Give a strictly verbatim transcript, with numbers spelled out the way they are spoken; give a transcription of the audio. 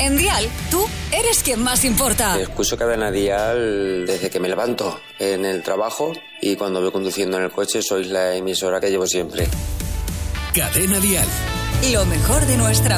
En Dial, tú eres quien más importa. Escucho Cadena Dial desde que me levanto en el trabajo y cuando voy conduciendo en el coche sois la emisora que llevo siempre. Cadena Dial. Lo mejor de nuestra